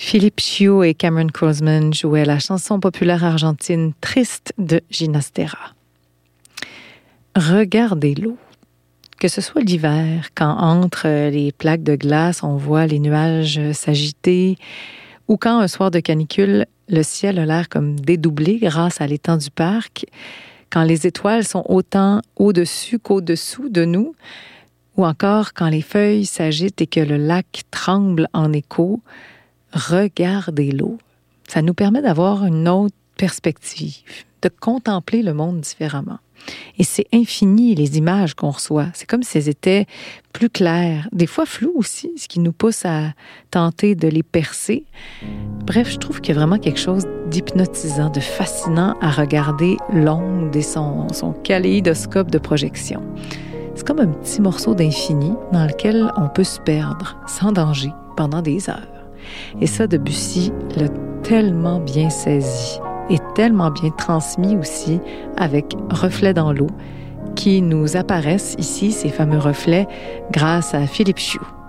Philippe Chiu et Cameron Crossman jouaient la chanson populaire argentine Triste de Ginastera. Regardez l'eau. Que ce soit l'hiver, quand entre les plaques de glace, on voit les nuages s'agiter, ou quand un soir de canicule, le ciel a l'air comme dédoublé grâce à l'étang du parc, quand les étoiles sont autant au-dessus qu'au-dessous de nous, ou encore quand les feuilles s'agitent et que le lac tremble en écho, regardez l'eau. Ça nous permet d'avoir une autre perspective, de contempler le monde différemment. Et c'est infini, les images qu'on reçoit. C'est comme si elles étaient plus claires, des fois floues aussi, ce qui nous pousse à tenter de les percer. Bref, je trouve qu'il y a vraiment quelque chose d'hypnotisant, de fascinant à regarder l'onde et son kaléidoscope de projection. C'est comme un petit morceau d'infini dans lequel on peut se perdre sans danger pendant des heures. Et ça, Debussy l'a tellement bien saisi et tellement bien transmis aussi avec Reflets dans l'eau qui nous apparaissent ici, ces fameux reflets, grâce à Philippe Chiu.